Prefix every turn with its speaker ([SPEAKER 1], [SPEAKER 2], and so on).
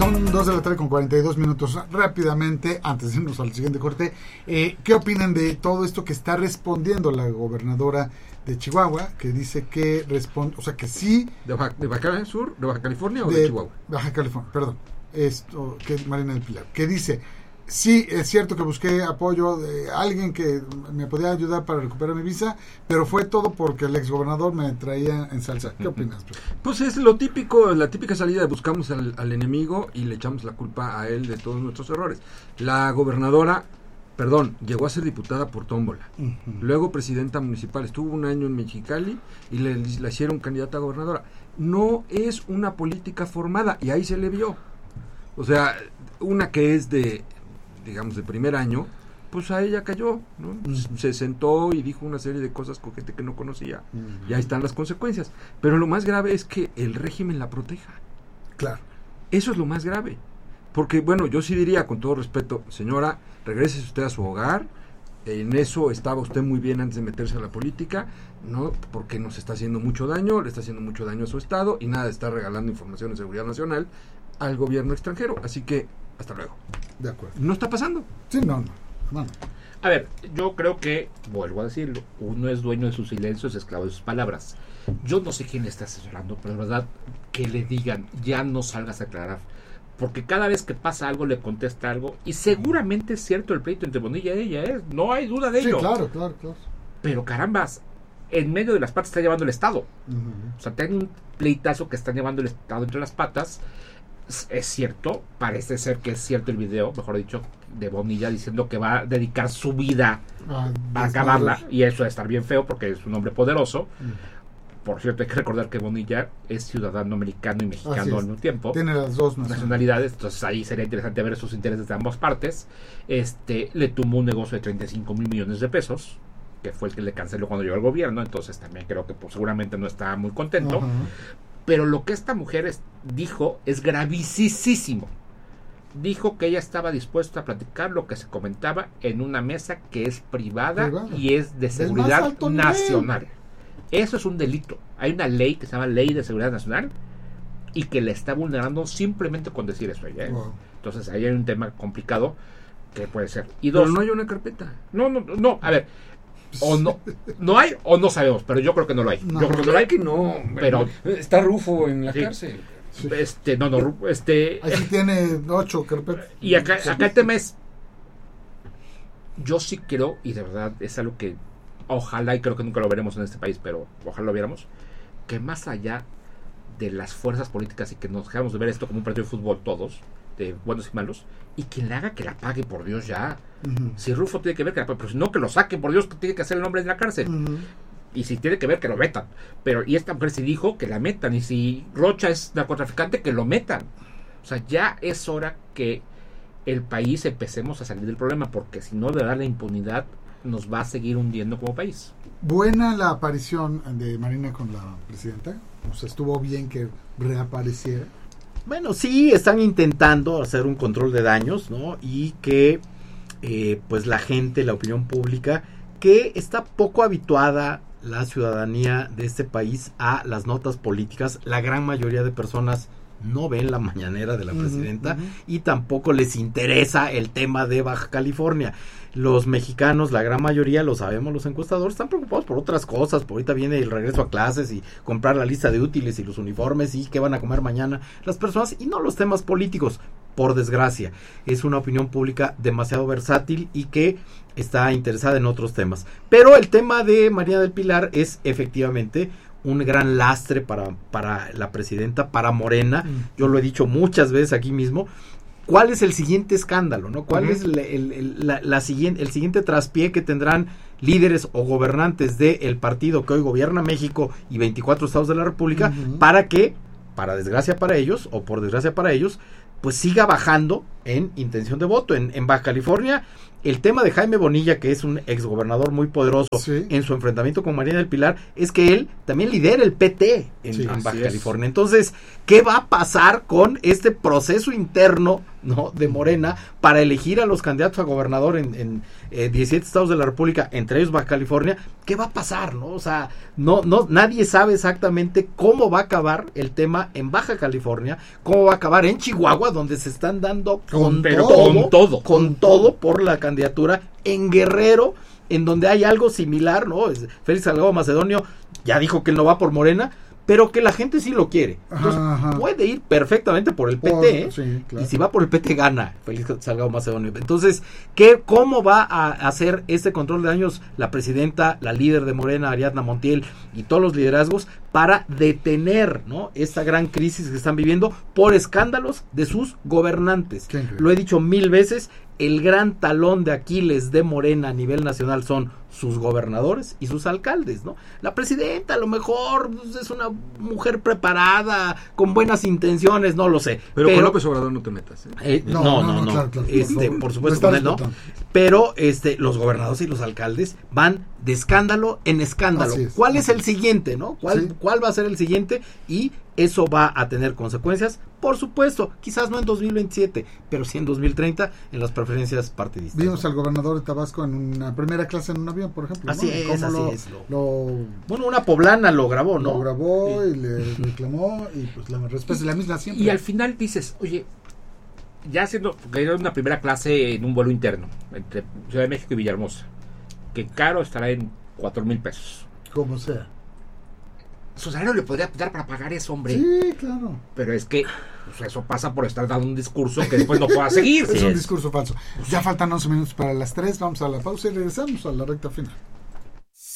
[SPEAKER 1] Son 2:42 p.m. Rápidamente, antes de irnos al siguiente corte, ¿qué opinan de todo esto que está respondiendo la gobernadora de Chihuahua, que dice que responde, o sea que sí...
[SPEAKER 2] ¿De Baja Sur? ¿De Baja California o de Chihuahua?
[SPEAKER 1] Baja California, perdón. Esto, que Marina del Pilar, que dice, sí, es cierto que busqué apoyo de alguien que me podía ayudar para recuperar mi visa, pero fue todo porque el exgobernador me traía en salsa. ¿Qué opinas?
[SPEAKER 2] Pues es lo típico, la típica salida de buscamos al enemigo y le echamos la culpa a él de todos nuestros errores. La gobernadora, llegó a ser diputada por tómbola, luego presidenta municipal, estuvo un año en Mexicali y la hicieron candidata a gobernadora. No es una política formada y ahí se le vio. O sea, una que es de primer año, pues a ella cayó, ¿no? Se sentó y dijo una serie de cosas con gente que no conocía. Y ahí están las consecuencias. Pero lo más grave es que el régimen la proteja.
[SPEAKER 1] Claro.
[SPEAKER 2] Eso es lo más grave. Porque, bueno, yo sí diría, con todo respeto, señora, regrese usted a su hogar. En eso estaba usted muy bien antes de meterse a la política, ¿no? Porque nos está haciendo mucho daño, le está haciendo mucho daño a su estado y nada de estar regalando información de seguridad nacional al gobierno extranjero. Así que, hasta luego.
[SPEAKER 1] De acuerdo.
[SPEAKER 2] No está pasando.
[SPEAKER 1] Sí, no.
[SPEAKER 3] A ver, yo creo que, vuelvo a decirlo, uno es dueño de su silencio, es esclavo de sus palabras. Yo no sé quién le está asesorando, pero de verdad, que le digan, ya no salgas a aclarar. Porque cada vez que pasa algo, le contesta algo. Y seguramente es cierto el pleito entre Bonilla y ella, no hay duda de ello.
[SPEAKER 1] Sí, claro.
[SPEAKER 3] Pero carambas, en medio de las patas está llevando el Estado. O sea, tiene un pleitazo que están llevando el Estado entre las patas. Es cierto, parece ser que es cierto el video, mejor dicho, de Bonilla diciendo que va a dedicar su vida a acabarla. Y eso va a estar bien feo porque es un hombre poderoso. Por cierto, hay que recordar que Bonilla es ciudadano americano y mexicano al mismo tiempo.
[SPEAKER 1] Tiene las dos
[SPEAKER 3] nacionalidades. Entonces ahí sería interesante ver sus intereses de ambas partes. Le tumbó un negocio de 35 mil millones de pesos, que fue el que le canceló cuando llegó al gobierno. Entonces también creo que seguramente no está muy contento. Pero lo que esta mujer dijo es gravísimo. Dijo que ella estaba dispuesta a platicar lo que se comentaba en una mesa que es privada. Y es de seguridad nacional. Eso es un delito. Hay una ley que se llama Ley de Seguridad Nacional y que le está vulnerando simplemente con decir eso ella. Entonces ahí hay un tema complicado que puede ser. Y dos,
[SPEAKER 2] pero no hay una carpeta.
[SPEAKER 3] No. A ver, o no hay o no sabemos, pero yo creo que no lo hay. Yo creo que no lo hay.
[SPEAKER 2] Que no,
[SPEAKER 3] pero
[SPEAKER 2] está Rufo en la cárcel.
[SPEAKER 3] Sí.
[SPEAKER 1] Aquí tiene 8 carpetas.
[SPEAKER 3] Y acá el tema es, yo sí creo, y de verdad es algo que ojalá, y creo que nunca lo veremos en este país, pero ojalá lo viéramos, que más allá de las fuerzas políticas y que nos dejamos de ver esto como un partido de fútbol todos, de buenos y malos, y quien le haga que la pague, por Dios, ya. Si Rufo tiene que ver que la pague, pero si no, que lo saque, por Dios, que tiene que hacer el nombre en la cárcel. Y si tiene que ver, que lo metan. Y esta mujer sí dijo que la metan, y si Rocha es narcotraficante, que lo metan. O sea, ya es hora que el país empecemos a salir del problema, porque si no, de dar la impunidad nos va a seguir hundiendo como país.
[SPEAKER 1] Buena la aparición de Marina con la presidenta. O sea, estuvo bien que reapareciera.
[SPEAKER 4] Bueno, sí, están intentando hacer un control de daños, ¿no? Y que pues la gente, la opinión pública, que está poco habituada, la ciudadanía de este país, a las notas políticas. La gran mayoría de personas no ven la mañanera de la presidenta y tampoco les interesa el tema de Baja California. Los mexicanos, la gran mayoría, lo sabemos, los encuestadores, están preocupados por otras cosas. Por ahorita viene el regreso a clases y comprar la lista de útiles y los uniformes y qué van a comer mañana las personas, y no los temas políticos. Por desgracia, es una opinión pública demasiado versátil y que está interesada en otros temas. Pero el tema de María del Pilar es efectivamente un gran lastre para la presidenta, para Morena. Yo lo he dicho muchas veces aquí mismo. ¿Cuál es el siguiente escándalo, no? ¿Cuál es el siguiente traspié que tendrán líderes o gobernantes del partido que hoy gobierna México y 24 estados de la República para que, para desgracia para ellos o por desgracia para ellos, pues siga bajando en intención de voto? En Baja California, el tema de Jaime Bonilla, que es un exgobernador muy poderoso en su enfrentamiento con María del Pilar, es que él también lidera el PT en Baja California. Entonces, ¿qué va a pasar con este proceso interno, ¿no?, de Morena para elegir a los candidatos a gobernador en 17 estados de la República, entre ellos Baja California? ¿Qué va a pasar, no? O sea, nadie sabe exactamente cómo va a acabar el tema en Baja California, cómo va a acabar en Chihuahua, donde se están dando
[SPEAKER 3] Pero con todo.
[SPEAKER 4] con todo por la candidatura en Guerrero, en donde hay algo similar, ¿no? Félix Salgado Macedonio ya dijo que él no va por Morena, pero que la gente sí lo quiere. Entonces, puede ir perfectamente por el PT,
[SPEAKER 1] sí, claro.
[SPEAKER 4] Y si va por el PT gana Félix Salgado Macedonio. Entonces, ¿cómo va a hacer este control de daños la presidenta, la líder de Morena, Ariadna Montiel, y todos los liderazgos para detener, ¿no?, esta gran crisis que están viviendo por escándalos de sus gobernantes? Lo he dicho 1000 veces, el gran talón de Aquiles de Morena a nivel nacional son sus gobernadores y sus alcaldes, ¿no? La presidenta a lo mejor es una mujer preparada, con buenas intenciones, no lo sé.
[SPEAKER 2] Pero con López Obrador no te metas, ¿eh?
[SPEAKER 4] No.
[SPEAKER 1] Claro,
[SPEAKER 4] Por supuesto con él no. Pero los gobernadores y los alcaldes van de escándalo en escándalo. ¿Cuál es el siguiente, no? ¿Cuál va a ser el siguiente? Y eso va a tener consecuencias, por supuesto, quizás no en 2027, pero sí en 2030 en las preferencias partidistas.
[SPEAKER 1] Vimos al gobernador de Tabasco en una primera clase en un avión, por ejemplo.
[SPEAKER 4] Así
[SPEAKER 1] ¿no?
[SPEAKER 4] es. Bueno, una poblana lo grabó, ¿no?
[SPEAKER 1] Lo grabó y le reclamó, y pues la respuesta es la misma siempre.
[SPEAKER 3] Y al final dices, oye, ya haciendo, porque era una primera clase en un vuelo interno entre Ciudad de México y Villahermosa, que caro estará en 4,000 pesos.
[SPEAKER 1] Como sea.
[SPEAKER 3] Su salario le podría dar para pagar eso, hombre.
[SPEAKER 1] Sí, claro.
[SPEAKER 3] Pero es que pues, eso pasa por estar dando un discurso que después no pueda seguir.
[SPEAKER 1] Es un discurso falso. Ya faltan 11 minutos para las 3. Vamos a la pausa y regresamos a la recta final.